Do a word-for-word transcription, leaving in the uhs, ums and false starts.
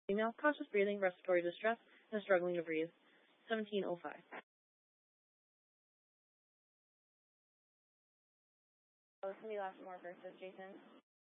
Female, conscious breathing, respiratory distress, and struggling to breathe. seventeen oh five. Oh, it's going to be last more verses, Jason.